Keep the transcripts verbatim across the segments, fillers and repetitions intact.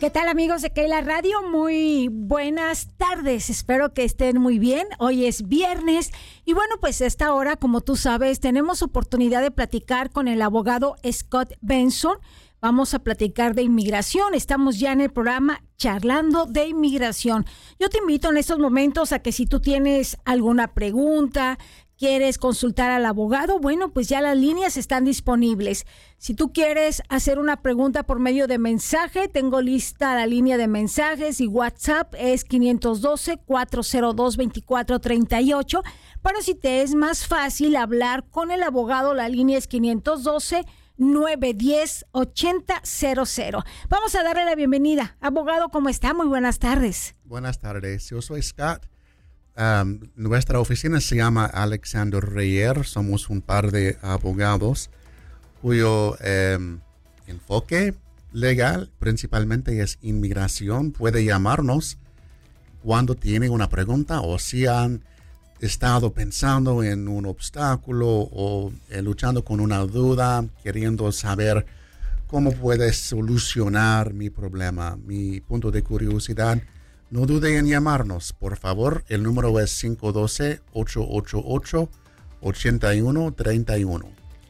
¿Qué tal, amigos de Keila Radio? Muy buenas tardes, espero que estén muy bien. Hoy es viernes y bueno, pues a esta hora, como tú sabes, tenemos oportunidad de platicar con el abogado Scott Benson. Vamos a platicar de inmigración, estamos ya en el programa Charlando de Inmigración. Yo te invito en estos momentos a que si tú tienes alguna pregunta, quieres consultar al abogado, bueno, pues ya las líneas están disponibles. Si tú quieres hacer una pregunta por medio de mensaje, tengo lista la línea de mensajes y WhatsApp es quinientos doce, cuatrocientos dos, veinticuatro treinta y ocho. Pero si te es más fácil hablar con el abogado, la línea es quinientos doce, nueve diez, ochenta cero cero. Vamos a darle la bienvenida. Abogado, ¿cómo está? Muy buenas tardes. Buenas tardes, yo soy Scott. Um, nuestra oficina se llama Alexander Reyer. Somos un par de abogados cuyo um, enfoque legal principalmente es inmigración. Puede llamarnos cuando tiene una pregunta o si han estado pensando en un obstáculo o eh, luchando con una duda, queriendo saber cómo puede solucionar mi problema, mi punto de curiosidad. No dude en llamarnos, por favor. El número es cinco uno dos, ocho ocho ocho, ocho uno tres uno.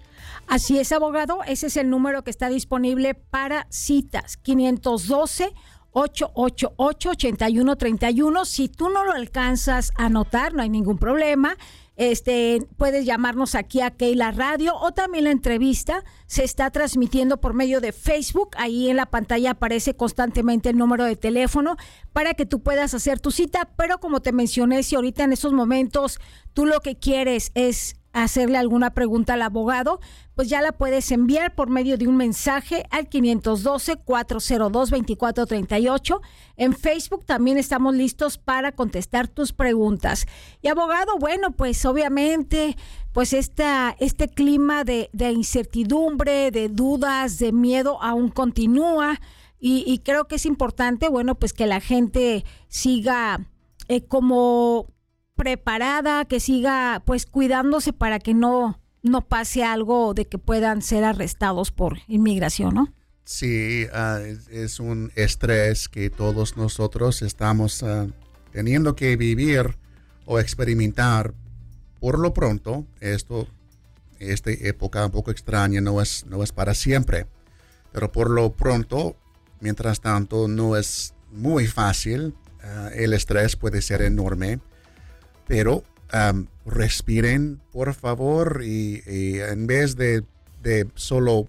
Así es, abogado. Ese es el número que está disponible para citas. quinientos doce, ocho ocho ocho, ocho uno tres uno. Si tú no lo alcanzas a anotar, no hay ningún problema. Este, puedes llamarnos aquí a Keila Radio o también la entrevista se está transmitiendo por medio de Facebook. Ahí en la pantalla aparece constantemente el número de teléfono para que tú puedas hacer tu cita. Pero como te mencioné, si ahorita en estos momentos tú lo que quieres es hacerle alguna pregunta al abogado, pues ya la puedes enviar por medio de un mensaje al quinientos doce, cuatrocientos dos, veinticuatro treinta y ocho. En Facebook también estamos listos para contestar tus preguntas. Y abogado, bueno, pues obviamente, pues esta, este clima de, de incertidumbre, de dudas, de miedo aún continúa y, y creo que es importante, bueno, pues que la gente siga eh, como preparada, que siga pues cuidándose para que no, no pase algo de que puedan ser arrestados por inmigración, ¿no? Sí, uh, es, es un estrés que todos nosotros estamos uh, teniendo que vivir o experimentar. Por lo pronto, esto, esta época un poco extraña no es, no es para siempre, pero por lo pronto, mientras tanto, no es muy fácil. Uh, el estrés puede ser enorme. Pero um, respiren, por favor, y, y en vez de, de solo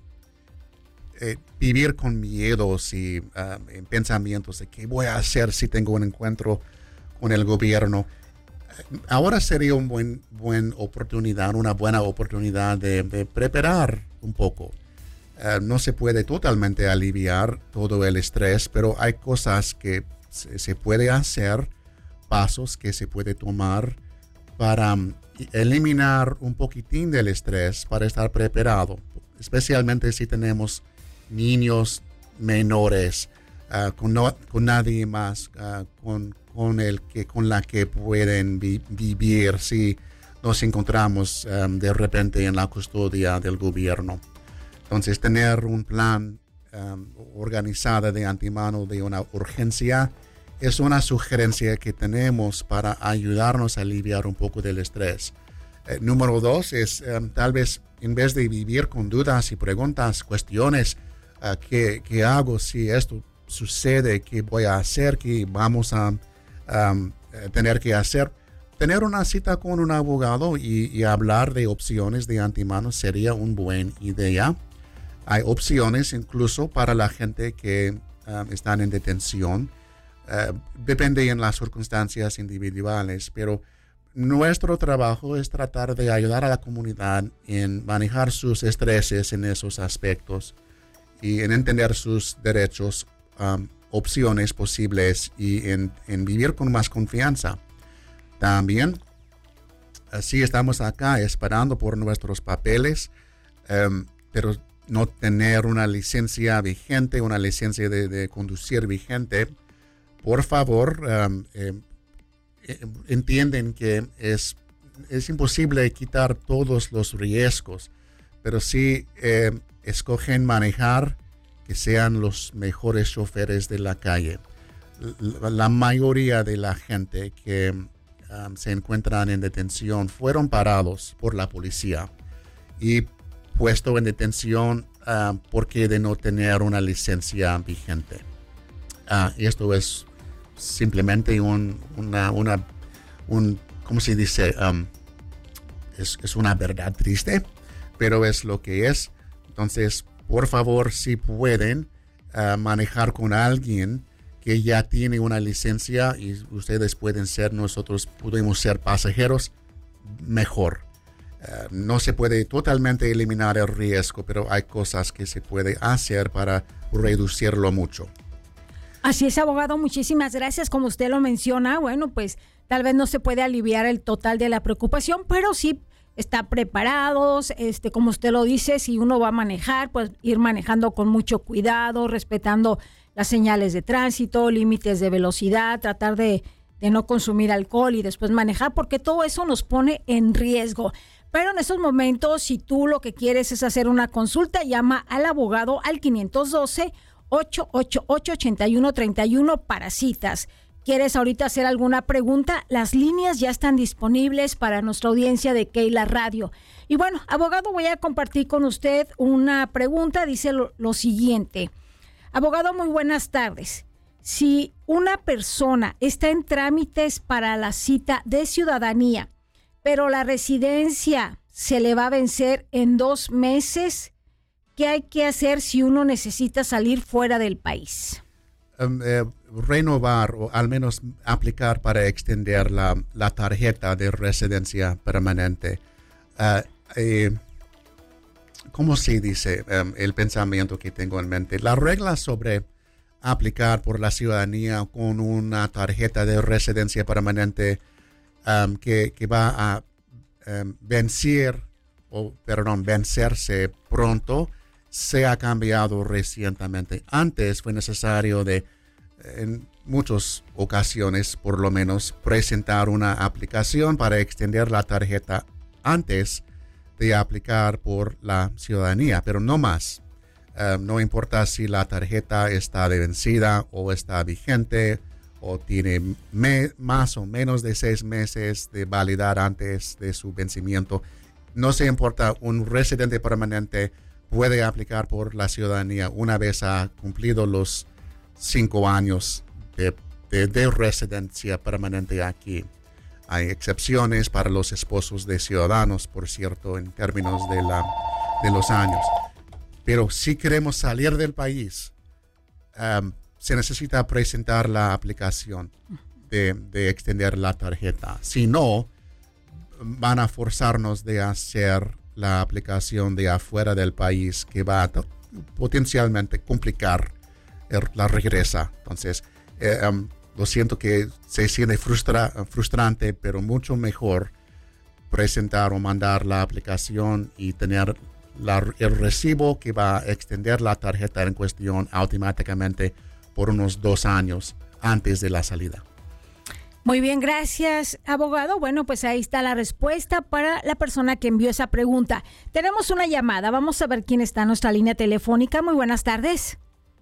eh, vivir con miedos y uh, pensamientos de qué voy a hacer si tengo un encuentro con el gobierno, ahora sería una buen, buen oportunidad, una buena oportunidad de, de preparar un poco. Uh, no se puede totalmente aliviar todo el estrés, pero hay cosas que se, se puede hacer, pasos que se puede tomar para um, eliminar un poquitín del estrés, para estar preparado, especialmente si tenemos niños menores, uh, con, no, con nadie más, uh, con, con, el que, con la que pueden vi, vivir si nos encontramos um, de repente en la custodia del gobierno. Entonces, tener un plan um, organizado de antemano de una urgencia es una sugerencia que tenemos para ayudarnos a aliviar un poco del estrés. Eh, número dos es um, tal vez en vez de vivir con dudas y preguntas, cuestiones, uh, ¿qué, ¿qué hago si esto sucede? ¿Qué voy a hacer? ¿Qué vamos a um, tener que hacer? Tener una cita con un abogado y, y hablar de opciones de antemano sería una buena idea. Hay opciones incluso para la gente que um, están en detención. Uh, depende en las circunstancias individuales, pero nuestro trabajo es tratar de ayudar a la comunidad en manejar sus estreses en esos aspectos y en entender sus derechos, um, opciones posibles y en, en vivir con más confianza. También, así estamos acá esperando por nuestros papeles, um, pero no tener una licencia vigente, una licencia de, de conducir vigente. Por favor, um, eh, eh, entienden que es, es imposible quitar todos los riesgos, pero si eh, escogen manejar que sean los mejores choferes de la calle. La, la mayoría de la gente que um, se encuentran en detención fueron parados por la policía y puesto en detención uh, porque de no tener una licencia vigente. Uh, esto es simplemente un, una, una, un, ¿cómo se dice? Um, es, es una verdad triste, pero es lo que es. Entonces, por favor, si pueden uh, manejar con alguien que ya tiene una licencia y ustedes pueden ser, nosotros podemos ser pasajeros, mejor. Uh, no se puede totalmente eliminar el riesgo, pero hay cosas que se puede hacer para reducirlo mucho. Así es, abogado, muchísimas gracias. Como usted lo menciona, bueno, pues tal vez no se puede aliviar el total de la preocupación, pero sí estar preparados, este, como usted lo dice, si uno va a manejar, pues ir manejando con mucho cuidado, respetando las señales de tránsito, límites de velocidad, tratar de, de no consumir alcohol y después manejar, porque todo eso nos pone en riesgo. Pero en estos momentos, si tú lo que quieres es hacer una consulta, llama al abogado al quinientos doce, ocho ocho ocho, ocho uno tres uno para citas. ¿Quieres ahorita hacer alguna pregunta? Las líneas ya están disponibles para nuestra audiencia de Keila Radio. Y bueno, abogado, voy a compartir con usted una pregunta. Dice lo, lo siguiente. Abogado, muy buenas tardes. Si una persona está en trámites para la cita de ciudadanía, pero la residencia se le va a vencer en dos meses, ¿qué hay que hacer si uno necesita salir fuera del país? Um, eh, renovar o al menos aplicar para extender la, la tarjeta de residencia permanente. Uh, eh, ¿Cómo se dice um, el pensamiento que tengo en mente? La regla sobre aplicar por la ciudadanía con una tarjeta de residencia permanente um, que, que va a um, vencer o perdón, vencerse pronto se ha cambiado recientemente. Antes fue necesario de, en muchas ocasiones por lo menos, presentar una aplicación para extender la tarjeta antes de aplicar por la ciudadanía, pero no más. Uh, no importa si la tarjeta está de vencida o está vigente o tiene me, más o menos de seis meses de validar antes de su vencimiento. No se importa, un residente permanente puede aplicar por la ciudadanía una vez ha cumplido los cinco años de, de, de residencia permanente aquí. Hay excepciones para los esposos de ciudadanos, por cierto, en términos de, la, de los años. Pero si queremos salir del país, um, se necesita presentar la aplicación de, de extender la tarjeta. Si no, van a forzarnos de hacer la aplicación de afuera del país, que va a potencialmente complicar el, la regresa. Entonces, eh, um, lo siento que se siente frustra, frustrante, pero mucho mejor presentar o mandar la aplicación y tener la, el recibo que va a extender la tarjeta en cuestión automáticamente por unos dos años antes de la salida. Muy bien, gracias, abogado. Bueno, pues ahí está la respuesta para la persona que envió esa pregunta. Tenemos una llamada. Vamos a ver quién está en nuestra línea telefónica. Muy buenas tardes.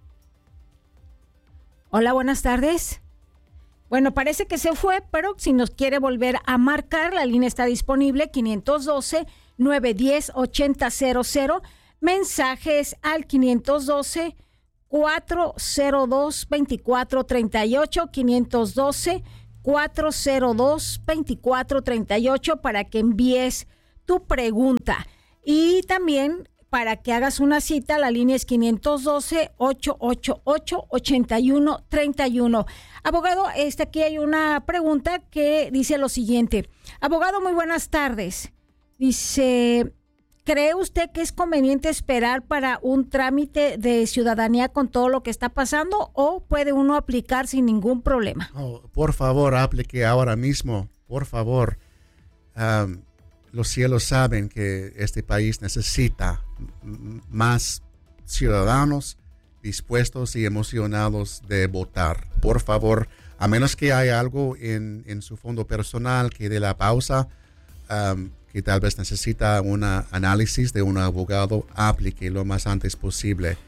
Hola, buenas tardes. Bueno, parece que se fue, pero si nos quiere volver a marcar, la línea está disponible, quinientos doce, nueve uno cero, ocho cero cero. Mensajes al quinientos doce, cuatro cero dos, veinticuatro treinta y ocho, quinientos doce, cuatro cero dos, veinticuatro treinta y ocho para que envíes tu pregunta. Y también para que hagas una cita, la línea es quinientos doce, ocho ocho ocho, ocho uno tres uno. Abogado, este, aquí hay una pregunta que dice lo siguiente. Abogado, muy buenas tardes. Dice, ¿cree usted que es conveniente esperar para un trámite de ciudadanía con todo lo que está pasando o puede uno aplicar sin ningún problema? Oh, por favor, aplique ahora mismo, por favor. Um, los cielos saben que este país necesita m- más ciudadanos dispuestos y emocionados de votar. Por favor, a menos que haya algo en, en su fondo personal que dé la pausa, um, que tal vez necesita un análisis de un abogado, aplique lo más antes posible.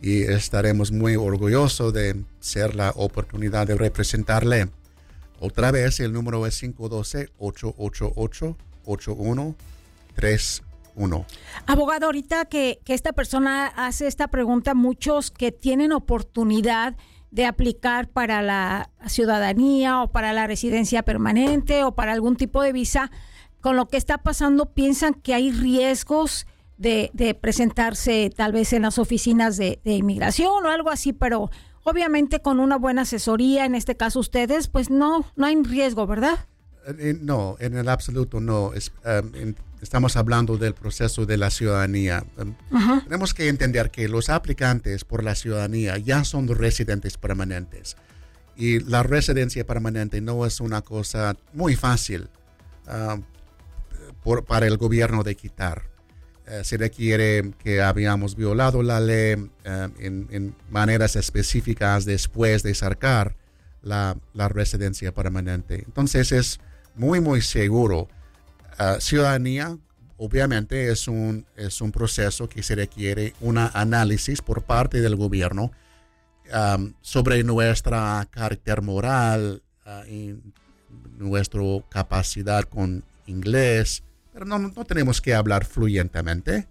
y estaremos muy orgullosos de ser la oportunidad de representarle. Otra vez, el número es cinco uno dos, ocho ocho ocho, ocho uno tres uno. Abogado, ahorita que, que esta persona hace esta pregunta, muchos que tienen oportunidad de aplicar para la ciudadanía o para la residencia permanente o para algún tipo de visa, con lo que está pasando, piensan que hay riesgos de, de presentarse tal vez en las oficinas de, de inmigración o algo así, pero obviamente con una buena asesoría, en este caso ustedes, pues no, no hay riesgo, ¿verdad? Eh, no, en el absoluto no. Es, um, en, estamos hablando del proceso de la ciudadanía. Um, uh-huh. Tenemos que entender que los aplicantes por la ciudadanía ya son residentes permanentes. Y la residencia permanente no es una cosa muy fácil uh, por, para el gobierno de quitar. Uh, se requiere que habíamos violado la ley uh, en, en maneras específicas después de sacar la, la residencia permanente. Entonces es muy, muy seguro. Uh, ciudadanía, obviamente, es un, es un proceso que se requiere un análisis por parte del gobierno um, sobre nuestra carácter moral uh, y nuestra capacidad con inglés, pero no, no tenemos que hablar fluyentemente.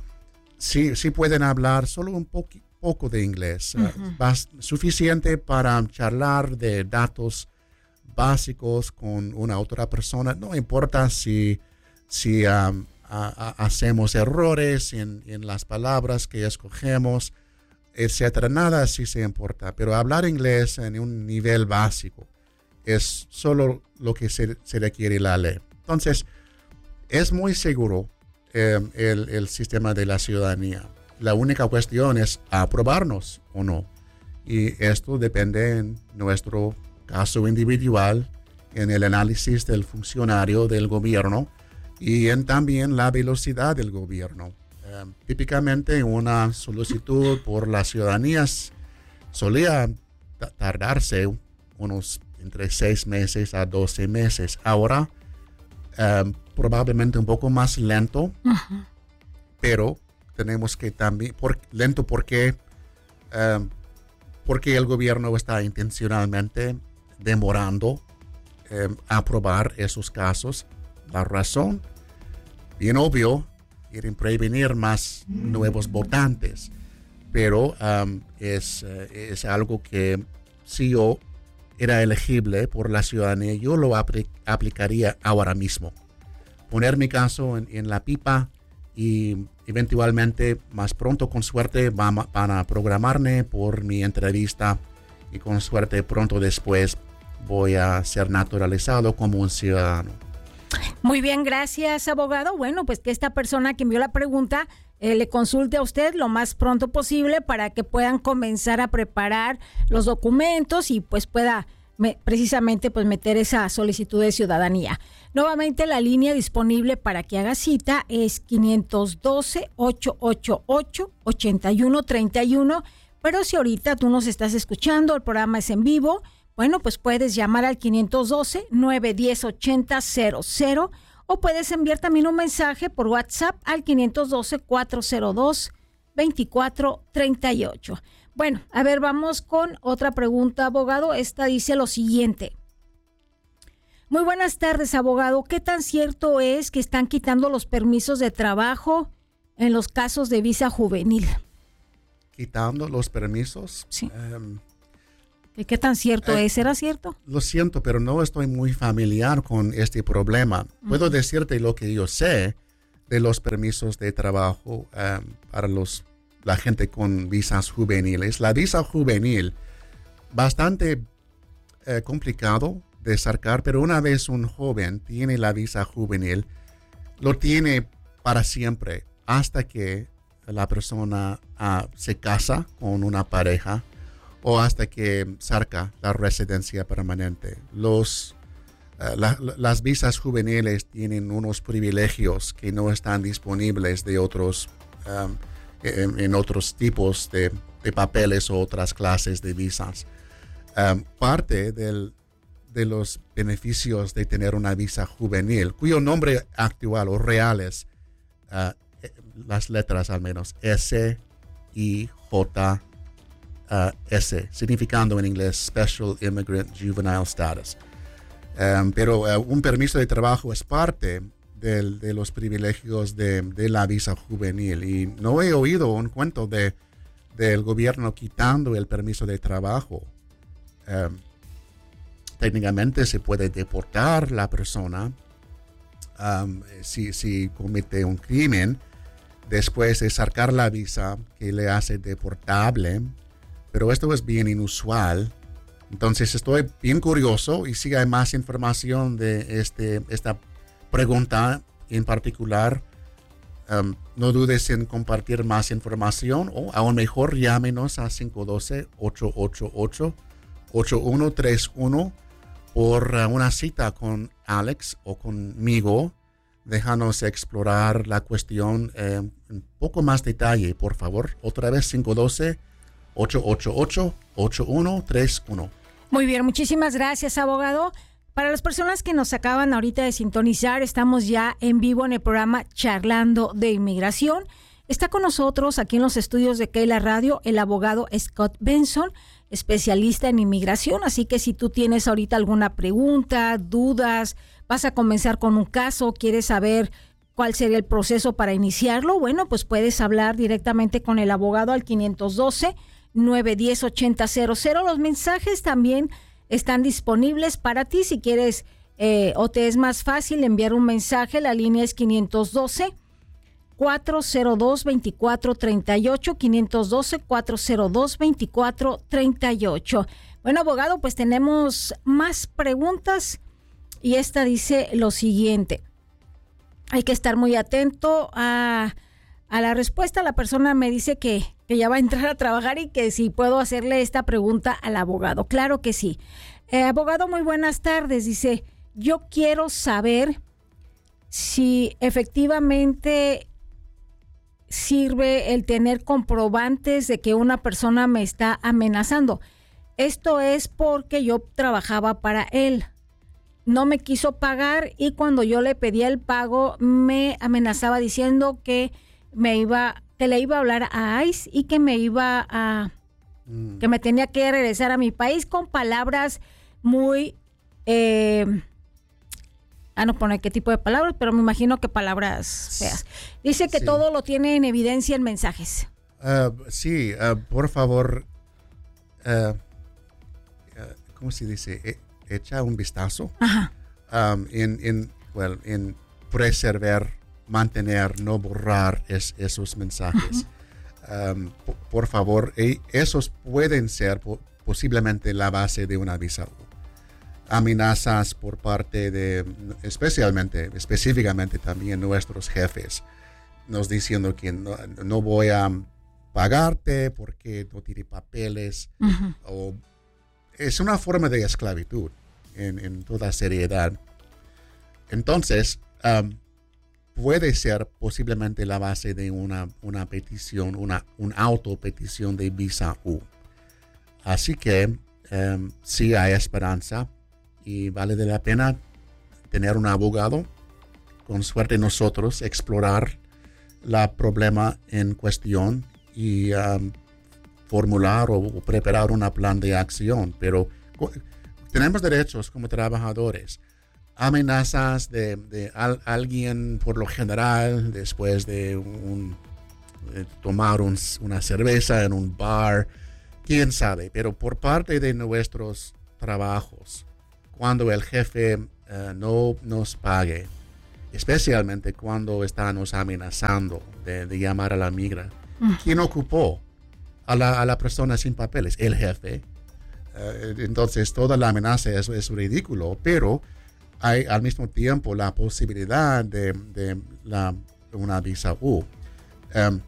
Sí, sí pueden hablar solo un poqu- poco de inglés, uh, uh-huh. bas- suficiente para charlar de datos básicos con una otra persona. No importa si, si um, a, a, hacemos errores en, en las palabras que escogemos, etcétera. Nada así se importa. Pero hablar inglés en un nivel básico es solo lo que se, se requiere la ley. Entonces, es muy seguro eh, el, el sistema de la ciudadanía. La única cuestión es aprobarnos o no. Y esto depende en nuestro caso individual, en el análisis del funcionario del gobierno y en también la velocidad del gobierno. Eh, típicamente una solicitud por las ciudadanías solía t- tardarse unos entre seis meses a doce meses. Ahora eh, probablemente un poco más lento, uh-huh. pero tenemos que también, por, lento porque, eh, porque el gobierno está intencionalmente demorando eh, aprobar esos casos. La razón, bien obvio, quieren prevenir más nuevos votantes, pero um, es, uh, es algo que si yo era elegible por la ciudadanía, yo lo apl- aplicaría ahora mismo. Poner mi caso en, en la pipa y eventualmente, más pronto, con suerte, van a, van a programarme por mi entrevista y con suerte pronto después voy a ser naturalizado como un ciudadano. Muy bien, gracias, abogado. Bueno, pues que esta persona que envió la pregunta eh, le consulte a usted lo más pronto posible para que puedan comenzar a preparar los documentos y pues pueda me, precisamente pues meter esa solicitud de ciudadanía. Nuevamente la línea disponible para que haga cita es quinientos doce, ochocientos ochenta y ocho, ochenta y uno treinta y uno, pero si ahorita tú nos estás escuchando, el programa es en vivo, bueno, pues puedes llamar al quinientos doce, nueve uno cero, ochenta cero cero o puedes enviar también un mensaje por WhatsApp al quinientos doce, cuatrocientos dos, veinticuatro treinta y ocho. Bueno, a ver, vamos con otra pregunta, abogado. Esta dice lo siguiente. Muy buenas tardes, abogado. ¿Qué tan cierto es que están quitando los permisos de trabajo en los casos de visa juvenil? ¿Quitando los permisos? Sí. Um, ¿Y qué tan cierto eh, es? ¿Será cierto? Lo siento, pero no estoy muy familiar con este problema. Uh-huh. Puedo decirte lo que yo sé de los permisos de trabajo um, para los, la gente con visas juveniles. La visa juvenil, bastante eh, complicado de sacar, pero una vez un joven tiene la visa juvenil, lo tiene para siempre hasta que la persona uh, se casa con una pareja o hasta que saca la residencia permanente. Los, uh, la, las visas juveniles tienen unos privilegios que no están disponibles de otros, um, en, en otros tipos de, de papeles o otras clases de visas. Um, parte del, de los beneficios de tener una visa juvenil, cuyo nombre actual o real es, uh, las letras al menos, S I J S, significando en inglés Special Immigrant Juvenile Status. Um, pero uh, un permiso de trabajo es parte del, de los privilegios de, de la visa juvenil, y no he oído un cuento de, del gobierno quitando el permiso de trabajo. Um, técnicamente se puede deportar la persona um, si, si comete un crimen, después de sacar la visa que le hace deportable, pero esto es bien inusual. Entonces estoy bien curioso, y si hay más información de este, esta pregunta en particular, um, no dudes en compartir más información, o aún mejor llámenos a cinco uno dos, ocho ocho ocho, ocho uno tres uno por uh, una cita con Alex o conmigo. Déjanos explorar la cuestión eh, en un poco más detalle, por favor. Otra vez, cinco uno dos, ocho ocho ocho, ocho uno tres uno. Muy bien, muchísimas gracias, abogado. Para las personas que nos acaban ahorita de sintonizar, estamos ya en vivo en el programa Charlando de Inmigración. Está con nosotros aquí en los estudios de Keila Radio el abogado Scott Benson, especialista en inmigración. Así que si tú tienes ahorita alguna pregunta, dudas, vas a comenzar con un caso, quieres saber cuál sería el proceso para iniciarlo, bueno, pues puedes hablar directamente con el abogado al quinientos doce, nueve uno cero, ocho cero cero. Los mensajes también están disponibles para ti si quieres eh, o te es más fácil enviar un mensaje. La línea es quinientos doce, cuatro cero dos, veinticuatro treinta y ocho, quinientos doce, cuatro cero dos, veinticuatro treinta y ocho. Bueno, abogado, pues tenemos más preguntas y esta dice lo siguiente. Hay que estar muy atento a, a la respuesta. La persona me dice que, que ya va a entrar a trabajar y que si puedo hacerle esta pregunta al abogado. Claro que sí. Eh, abogado, muy buenas tardes. Dice, yo quiero saber si efectivamente sirve el tener comprobantes de que una persona me está amenazando. Esto es porque yo trabajaba para él. No me quiso pagar y cuando yo le pedía el pago me amenazaba diciendo que me iba, que le iba a hablar a ICE y que me iba a, mm. que me tenía que regresar a mi país con palabras muy, eh, ah, no pone qué tipo de palabras, pero me imagino que palabras feas. Dice que sí. Todo lo tiene en evidencia en mensajes. Uh, sí, uh, por favor, uh, uh, ¿cómo se dice? Eh, echa un vistazo um, en, en, well, en preservar, mantener, no borrar es, esos mensajes. Uh-huh. Um, por, por favor, eh, esos pueden ser po- posiblemente la base de una visa U. Amenazas por parte de, especialmente, específicamente también nuestros jefes, nos diciendo que no, no voy a pagarte porque no tiene papeles. Uh-huh. O es una forma de esclavitud en, en toda seriedad. Entonces, um, puede ser posiblemente la base de una, una petición, una, una autopetición de visa U. Así que um, sí hay esperanza y vale de la pena tener un abogado. Con suerte nosotros explorar la problema en cuestión y um, formular o, o preparar un plan de acción, pero co- tenemos derechos como trabajadores. Amenazas de, de al, alguien por lo general después de, un, de tomar un, una cerveza en un bar, quién sabe, pero por parte de nuestros trabajos, cuando el jefe uh, no nos pague, especialmente cuando está nos amenazando de, de llamar a la migra, mm. ¿quién ocupó A la, a la persona sin papeles? El jefe. Uh, entonces toda la amenaza es, es ridículo, pero hay al mismo tiempo la posibilidad de, de la, una visa U. Um,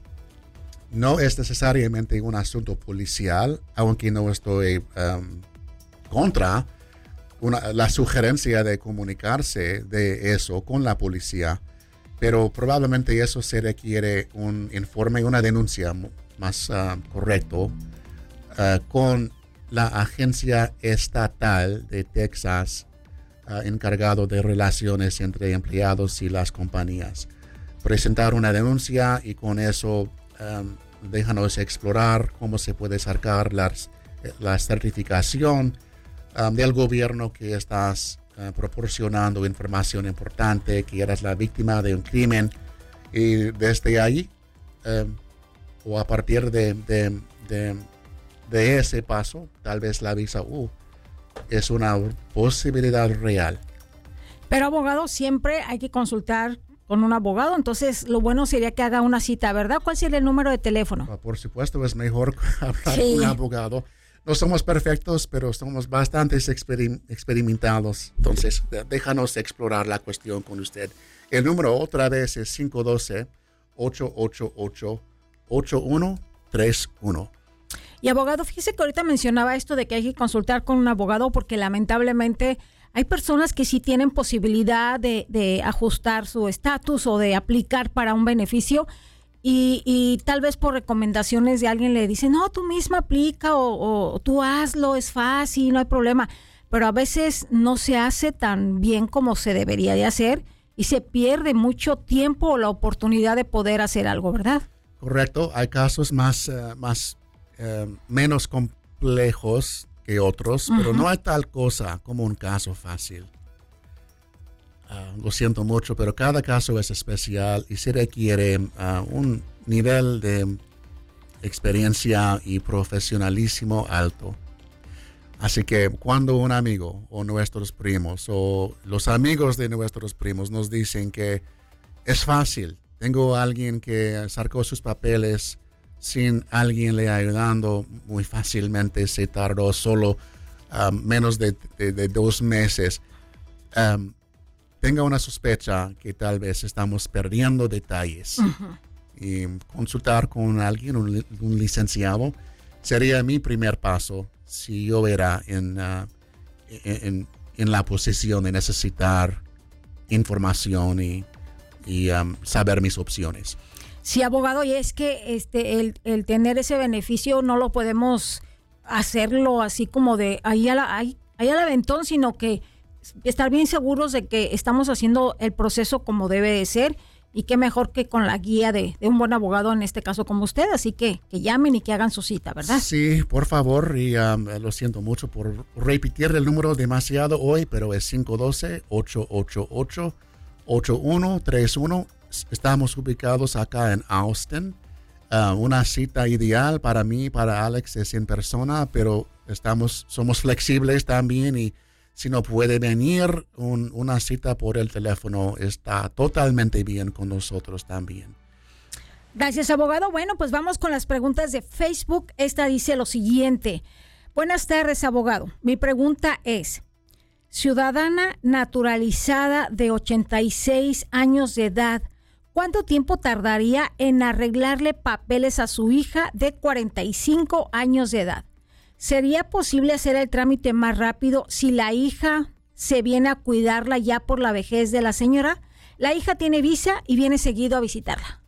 no es necesariamente un asunto policial, aunque no estoy um, contra una, la sugerencia de comunicarse de eso con la policía, pero probablemente eso se requiere un informe y una denuncia más uh, correcto uh, con la agencia estatal de Texas uh, encargado de relaciones entre empleados y las compañías. Presentar una denuncia y con eso um, déjanos explorar cómo se puede sacar la, la certificación um, del gobierno que estás uh, proporcionando información importante, que eres la víctima de un crimen. Y desde ahí, um, o a partir de, de, de, de ese paso, tal vez la visa uh, es una posibilidad real. Pero abogado, siempre hay que consultar con un abogado, entonces lo bueno sería que haga una cita, ¿verdad? ¿Cuál sería el número de teléfono? Por supuesto, es mejor hablar sí. con un abogado. No somos perfectos, pero somos bastante experim- experimentados. Entonces, déjanos explorar la cuestión con usted. El número otra vez es cinco uno dos, ocho ocho ocho, ocho uno tres uno. Y abogado, fíjese que ahorita mencionaba esto de que hay que consultar con un abogado porque lamentablemente hay personas que sí tienen posibilidad de, de ajustar su estatus o de aplicar para un beneficio y, y tal vez por recomendaciones de alguien le dicen, no, tú misma aplica o, o tú hazlo, es fácil, no hay problema. Pero a veces no se hace tan bien como se debería de hacer y se pierde mucho tiempo o la oportunidad de poder hacer algo, ¿verdad? Correcto, hay casos más, uh, más uh, menos complejos que otros, uh-huh. pero no hay tal cosa como un caso fácil. Uh, lo siento mucho, pero cada caso es especial y se requiere uh, un nivel de experiencia y profesionalismo alto. Así que cuando un amigo o nuestros primos o los amigos de nuestros primos nos dicen que es fácil, tengo a alguien que sacó sus papeles sin alguien le ayudando muy fácilmente, se tardó solo um, menos de, de, de dos meses. Um, tenga una sospecha que tal vez estamos perdiendo detalles. Uh-huh. Y consultar con alguien, un, un licenciado, sería mi primer paso si yo era en, uh, en, en la posición de necesitar información y, y um, saber mis opciones. Sí, abogado, y es que este el, el tener ese beneficio no lo podemos hacerlo así como de ahí, a la, ahí, ahí al aventón, sino que estar bien seguros de que estamos haciendo el proceso como debe de ser y qué mejor que con la guía de, de un buen abogado, en este caso como usted, así que que llamen y que hagan su cita, ¿verdad? Sí, por favor, y um, lo siento mucho por repetir el número demasiado hoy, pero es cinco uno dos, ocho ocho ocho, ocho uno tres uno. Estamos ubicados acá en Austin. Uh, una cita ideal para mí, para Alex, es en persona, pero estamos, somos flexibles también y si no puede venir, un, una cita por el teléfono está totalmente bien con nosotros también. Gracias, abogado. Bueno, pues vamos con las preguntas de Facebook. Esta dice lo siguiente. Buenas tardes, abogado. Mi pregunta es, ciudadana naturalizada de ochenta y seis años de edad, ¿cuánto tiempo tardaría en arreglarle papeles a su hija de cuarenta y cinco años de edad? ¿Sería posible hacer el trámite más rápido si la hija se viene a cuidarla ya por la vejez de la señora? La hija tiene visa y viene seguido a visitarla.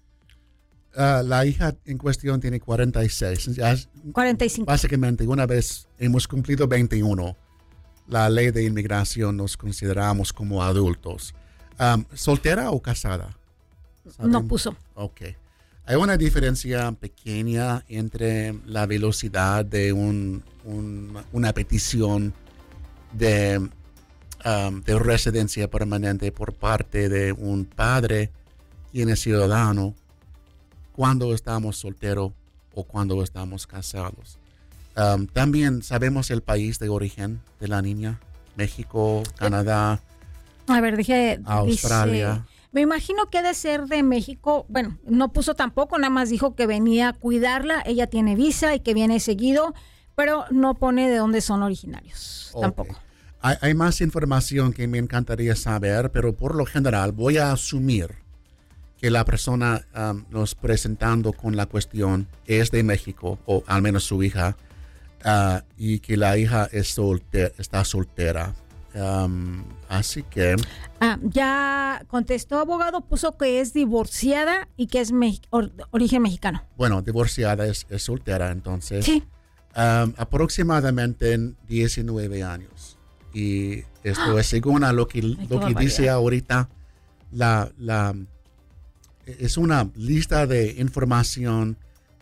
Uh, la hija en cuestión tiene cuarenta y seis. Ya, cuarenta y cinco. Básicamente, una vez hemos cumplido veintiuno, la ley de inmigración nos consideramos como adultos. Um, ¿Soltera o casada? ¿Saben? No puso. Ok. Hay una diferencia pequeña entre la velocidad de un, un, una petición de, um, de residencia permanente por parte de un padre quien es ciudadano cuando estamos solteros o cuando estamos casados. Um, también sabemos el país de origen de la niña, México, Canadá, a ver, dije, Australia. Dice, me imagino que ha de ser de México. Bueno, no puso tampoco, nada más dijo que venía a cuidarla. Ella tiene visa y que viene seguido, pero no pone de dónde son originarios. Okay. Tampoco. Hay, hay más información que me encantaría saber, pero por lo general voy a asumir que la persona um, nos presentando con la cuestión es de México, o al menos su hija, uh, y que la hija es solter, está soltera. Um, así que... Ah, ya contestó, abogado, puso que es divorciada y que es me- or- origen mexicano. Bueno, divorciada es, es soltera, entonces. Sí. Um, aproximadamente diecinueve años. Y esto es según a lo que, Ay, lo que dice ahorita, la, la, es una lista de información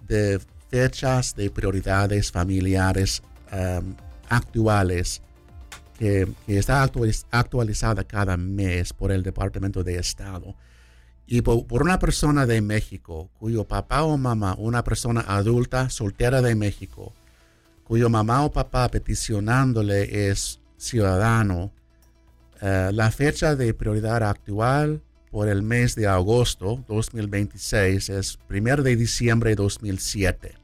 de fechas de prioridades familiares um, actuales que, que está actualiz- actualizada cada mes por el Departamento de Estado. Y por, por una persona de México, cuyo papá o mamá, una persona adulta soltera de México, cuyo mamá o papá peticionándole es ciudadano, uh, la fecha de prioridad actual por el mes de agosto dos mil veintiséis es primero de diciembre de dos mil siete.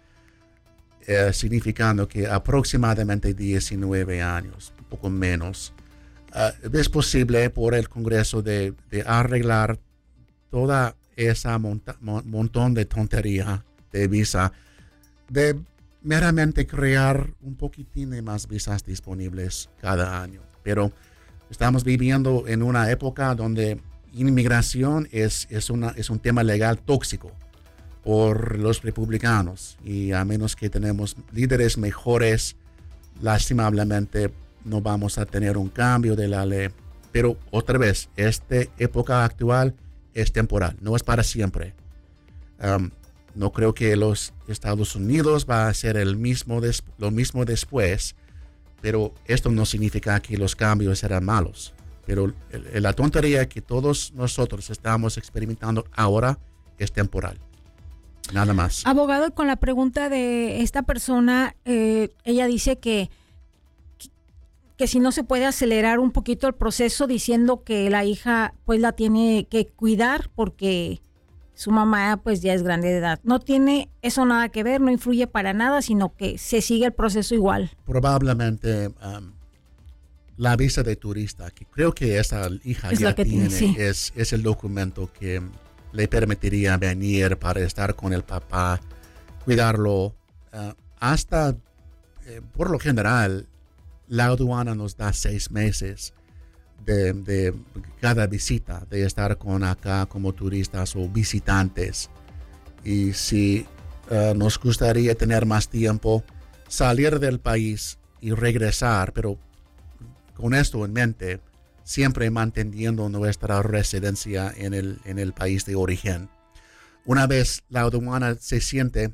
Eh, significando que aproximadamente diecinueve años, un poco menos. Uh, es posible por el Congreso de, de arreglar toda esa monta- mon- montón de tontería de visa, de meramente crear un poquitín de más visas disponibles cada año. Pero estamos viviendo en una época donde inmigración es, es, una, es un tema legal tóxico por los republicanos, y a menos que tenemos líderes mejores, lastimablemente no vamos a tener un cambio de la ley. Pero otra vez, esta época actual es temporal, no es para siempre. Um, no creo que los Estados Unidos va a hacer el mismo des- lo mismo después, pero esto no significa que los cambios serán malos. Pero el, la tontería que todos nosotros estamos experimentando ahora es temporal. Nada más. Abogado, con la pregunta de esta persona, eh, ella dice que, que, que si no se puede acelerar un poquito el proceso, diciendo que la hija pues la tiene que cuidar porque su mamá pues ya es grande de edad. No tiene eso nada que ver, no influye para nada, sino que se sigue el proceso igual. Probablemente um, la visa de turista, que creo que esa hija es ya la que tiene, tiene sí. es, es el documento que le permitiría venir para estar con el papá, cuidarlo. Uh, hasta, eh, por lo general, la aduana nos da seis meses de, de cada visita, de estar con acá como turistas o visitantes. Y si uh, nos gustaría tener más tiempo, salir del país y regresar, pero con esto en mente, siempre manteniendo nuestra residencia en el, en el país de origen. Una vez la aduana se siente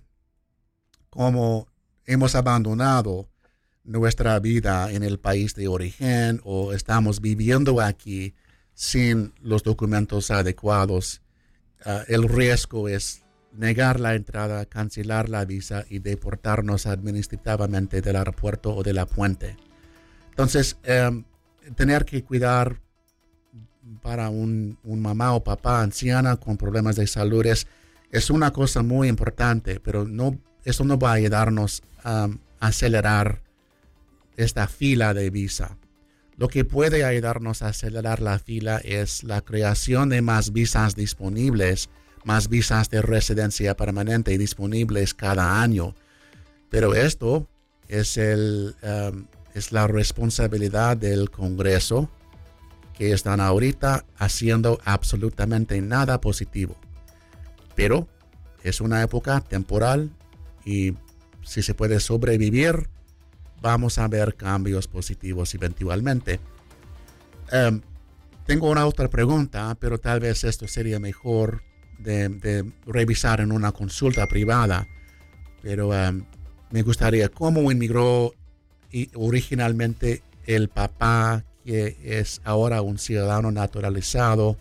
como hemos abandonado nuestra vida en el país de origen o estamos viviendo aquí sin los documentos adecuados, uh, el riesgo es negar la entrada, cancelar la visa y deportarnos administrativamente del aeropuerto o de la puente. Entonces, um, tener que cuidar para un, un mamá o papá anciana con problemas de salud es, es una cosa muy importante, pero no, eso no va a ayudarnos um, a acelerar esta fila de visa. Lo que puede ayudarnos a acelerar la fila es la creación de más visas disponibles, más visas de residencia permanente disponibles cada año. Pero esto es el... Um, es la responsabilidad del Congreso, que están ahorita haciendo absolutamente nada positivo. Pero es una época temporal y si se puede sobrevivir, vamos a ver cambios positivos eventualmente. Um, tengo una otra pregunta, pero tal vez esto sería mejor de, de revisar en una consulta privada. Pero um, me gustaría, ¿cómo inmigró y originalmente el papá, que es ahora un ciudadano naturalizado?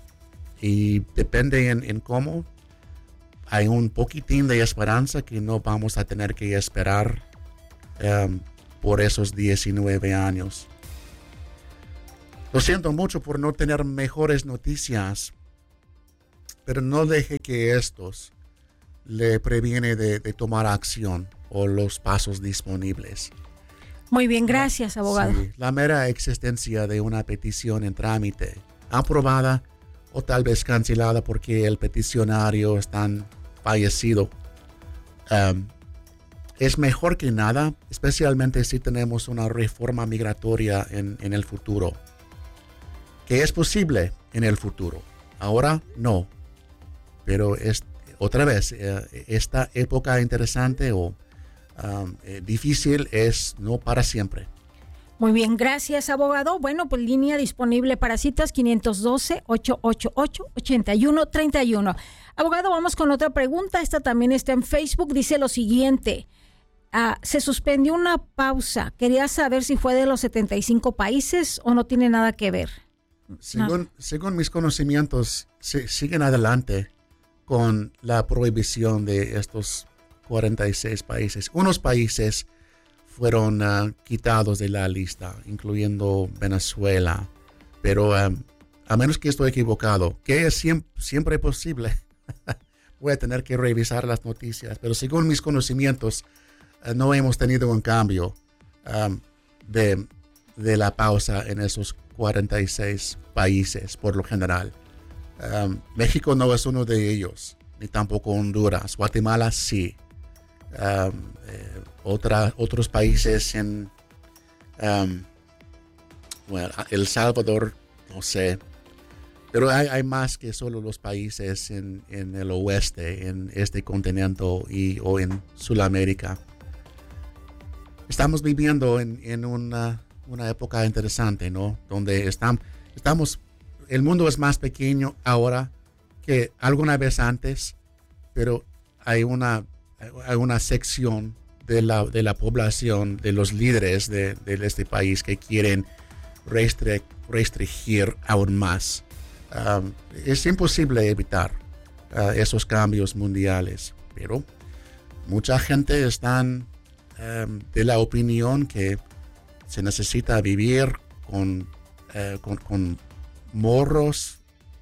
Y depende en, en cómo, hay un poquitín de esperanza que no vamos a tener que esperar um, por esos diecinueve años. Lo siento mucho por no tener mejores noticias, pero no deje que estos le previene de, de tomar acción o los pasos disponibles. Muy bien, gracias, abogado. Sí, la mera existencia de una petición en trámite, aprobada o tal vez cancelada porque el peticionario está fallecido, um, es mejor que nada, especialmente si tenemos una reforma migratoria en, en el futuro, que es posible en el futuro. Ahora no, pero es, otra vez, eh, esta época interesante o Um, eh, difícil es no para siempre. Muy bien, gracias, abogado. Bueno, pues línea disponible para citas quinientos doce, ochocientos ochenta y ocho, ochenta y uno treinta y uno. Abogado, vamos con otra pregunta. Esta también está en Facebook. Dice lo siguiente. Ah, se suspendió una pausa. Quería saber si fue de los setenta y cinco países o no tiene nada que ver. Según, no. según mis conocimientos, se, siguen adelante con la prohibición de estos cuarenta y seis países. Unos países fueron uh, quitados de la lista, incluyendo Venezuela. Pero um, a menos que estoy equivocado, que es siempre, siempre posible, voy a tener que revisar las noticias. Pero según mis conocimientos, uh, no hemos tenido un cambio um, de, de la pausa en esos cuarenta y seis países por lo general. Um, México no es uno de ellos, ni tampoco Honduras. Guatemala sí. Um, eh, otra, otros países en um, bueno, El Salvador, no sé, pero hay, hay más que solo los países en, en el oeste, en este continente y, o en Sudamérica. Estamos viviendo en, en una, una época interesante, ¿no? Donde estamos, estamos, el mundo es más pequeño ahora que alguna vez antes, pero hay una hay una sección de la, de la población, de los líderes de, de este país que quieren restri- restringir aún más. Um, es imposible evitar uh, esos cambios mundiales, pero mucha gente está um, de la opinión que se necesita vivir con, uh, con, con morros,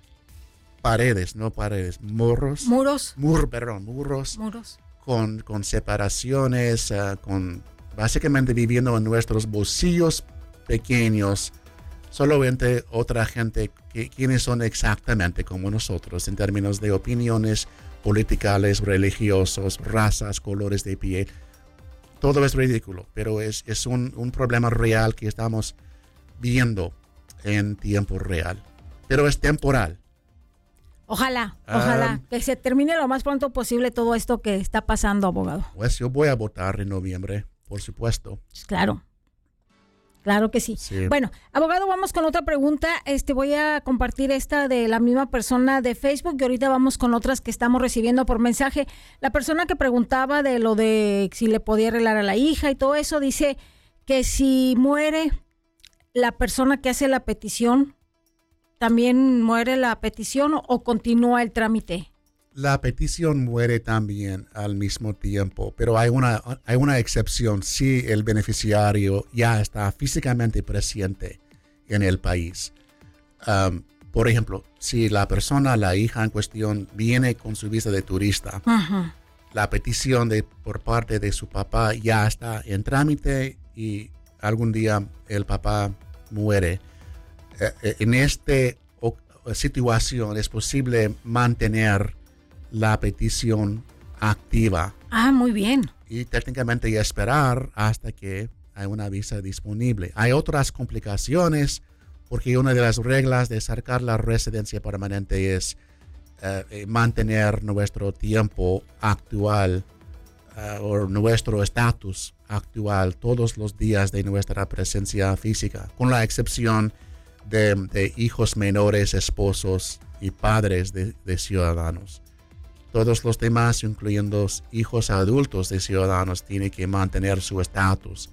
paredes, no paredes, morros. Muros. Mur, perdón, muros. Muros. Con, con separaciones, uh, con básicamente viviendo en nuestros bolsillos pequeños, solamente otra gente que quienes son exactamente como nosotros en términos de opiniones políticas, religiosos, razas, colores de piel. Todo es ridículo, pero es, es un, un problema real que estamos viendo en tiempo real. Pero es temporal. Ojalá, ojalá, um, que se termine lo más pronto posible todo esto que está pasando, abogado. Pues yo voy a votar en noviembre, por supuesto. Claro, claro que sí. sí. Bueno, abogado, vamos con otra pregunta. Este, voy a compartir esta de la misma persona de Facebook y ahorita vamos con otras que estamos recibiendo por mensaje. La persona que preguntaba de lo de si le podía arreglar a la hija y todo eso, dice que si muere la persona que hace la petición, ¿también muere la petición o continúa el trámite? La petición muere también al mismo tiempo, pero hay una, hay una excepción si el beneficiario ya está físicamente presente en el país. Um, por ejemplo, si la persona, la hija en cuestión, viene con su visa de turista, uh-huh. la petición de, por parte de su papá ya está en trámite y algún día el papá muere. En esta situación es posible mantener la petición activa. Ah, muy bien. Y técnicamente esperar hasta que hay una visa disponible. Hay otras complicaciones porque una de las reglas de sacar la residencia permanente es uh, mantener nuestro tiempo actual uh, o nuestro estatus actual todos los días de nuestra presencia física, con la excepción De, de hijos menores, esposos y padres de, de ciudadanos. Todos los demás, incluyendo hijos adultos de ciudadanos, tienen que mantener su estatus,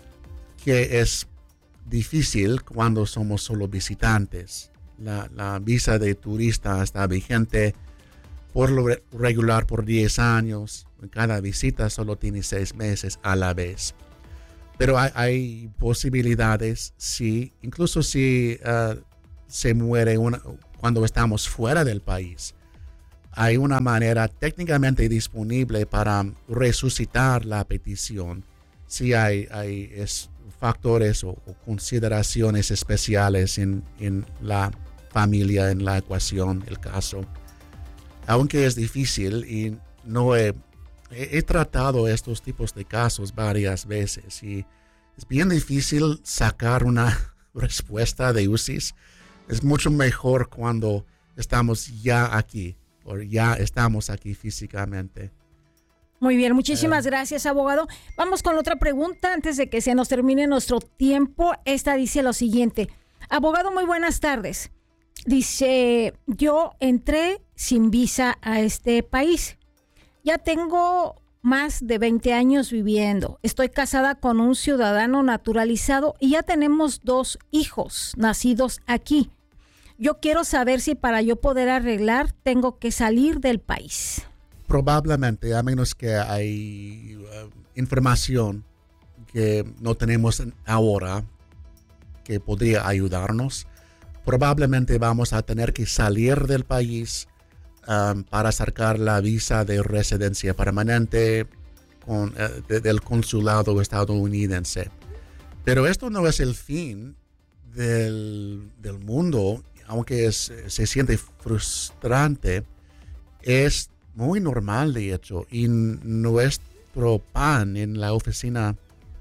que es difícil cuando somos solo visitantes. La, la visa de turista está vigente por lo regular por diez años. Cada visita solo tiene seis meses a la vez. Pero hay, hay posibilidades, sí, incluso si uh, se muere una, cuando estamos fuera del país. Hay una manera técnicamente disponible para resucitar la petición si hay, hay es, factores o, o consideraciones especiales en, en la familia, en la ecuación, el caso. Aunque es difícil y no he... He tratado estos tipos de casos varias veces y es bien difícil sacar una respuesta de U C I S. Es mucho mejor cuando estamos ya aquí o ya estamos aquí físicamente. Muy bien, muchísimas Eh. gracias, abogado. Vamos con otra pregunta antes de que se nos termine nuestro tiempo. Esta dice lo siguiente. Abogado, muy buenas tardes. Dice, yo entré sin visa a este país. Ya tengo más de veinte años viviendo. Estoy casada con un ciudadano naturalizado y ya tenemos dos hijos nacidos aquí. Yo quiero saber si para yo poder arreglar tengo que salir del país. Probablemente, a menos que hay uh, información que no tenemos ahora que podría ayudarnos, probablemente vamos a tener que salir del país um, para sacar la visa de residencia permanente con, uh, de, del consulado estadounidense. Pero esto no es el fin del, del mundo, aunque es, se siente frustrante. Es muy normal, de hecho, y nuestro pan en la oficina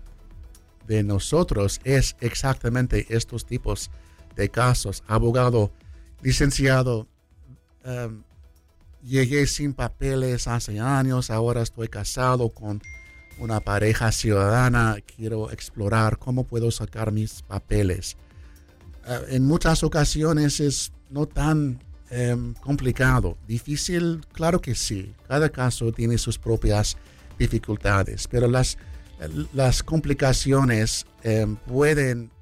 de nosotros es exactamente estos tipos de casos. Abogado, licenciado, um, llegué sin papeles hace años, ahora estoy casado con una pareja ciudadana, quiero explorar cómo puedo sacar mis papeles. Uh, en muchas ocasiones es no tan Um, complicado, difícil, claro que sí. Cada caso tiene sus propias dificultades, pero las, las complicaciones um, pueden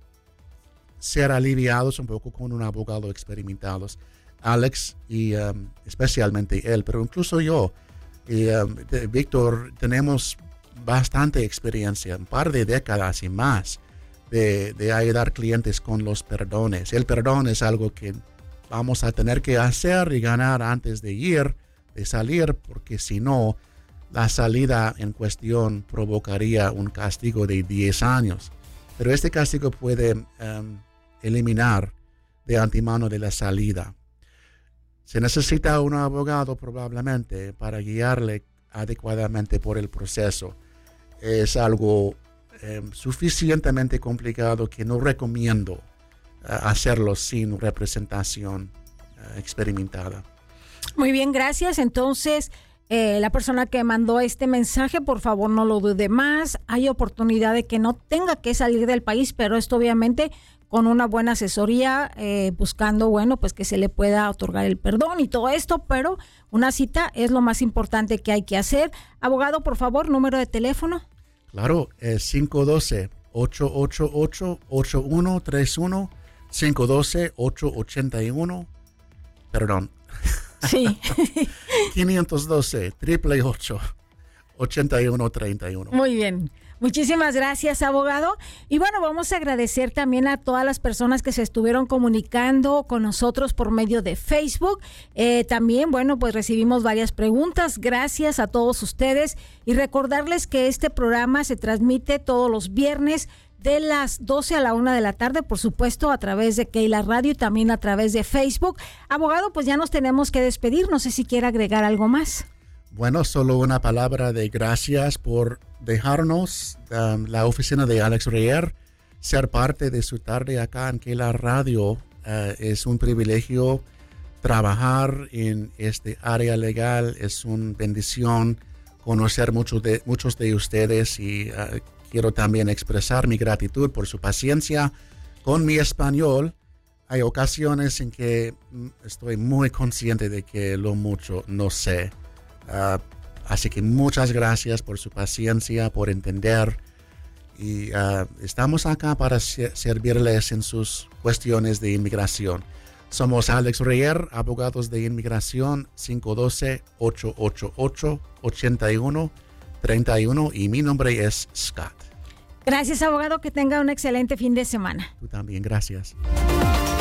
ser aliviados un poco con un abogado experimentado. Alex y um, especialmente él, pero incluso yo y um, de, Víctor tenemos bastante experiencia, un par de décadas y más de, de ayudar clientes con los perdones. El perdón es algo que vamos a tener que hacer y ganar antes de ir, de salir, porque si no, la salida en cuestión provocaría un castigo de diez años. Pero este castigo puede um, eliminar de antemano de la salida. Se necesita un abogado probablemente para guiarle adecuadamente por el proceso. Es algo um, suficientemente complicado que no recomiendo hacerlo sin representación uh, experimentada. Muy bien, gracias. Entonces, eh, la persona que mandó este mensaje, por favor no lo dude más. Hay oportunidad de que no tenga que salir del país, pero esto obviamente con una buena asesoría, eh, buscando, bueno, pues que se le pueda otorgar el perdón y todo esto, pero una cita es lo más importante que hay que hacer. Abogado, por favor, número de teléfono. Claro, es cinco uno dos, ocho ocho ocho, ocho uno tres uno. cinco uno dos, ocho ocho uno, perdón. Sí. cinco uno dos, ocho ocho ocho, ocho uno tres uno. Muy bien. Muchísimas gracias, abogado. Y bueno, vamos a agradecer también a todas las personas que se estuvieron comunicando con nosotros por medio de Facebook. Eh, también, bueno, pues recibimos varias preguntas. Gracias a todos ustedes. Y recordarles que este programa se transmite todos los viernes de las doce a la una de la tarde, por supuesto, a través de Keila Radio y también a través de Facebook. Abogado, pues ya nos tenemos que despedir. No sé si quiere agregar algo más. Bueno, solo una palabra de gracias por dejarnos, um, la oficina de Alex Reyer, ser parte de su tarde acá en Keila Radio. Uh, es un privilegio trabajar en este área legal, es una bendición conocer muchos de, muchos de ustedes y uh, quiero también expresar mi gratitud por su paciencia con mi español. Hay ocasiones en que estoy muy consciente de que lo mucho no sé. Uh, así que muchas gracias por su paciencia, por entender. Y uh, estamos acá para ser, servirles en sus cuestiones de inmigración. Somos Alex Reyer, abogados de inmigración, cinco uno dos, ocho ocho ocho, ocho uno tres uno, y mi nombre es Scott. Gracias, abogado, que tenga un excelente fin de semana. Tú también, gracias.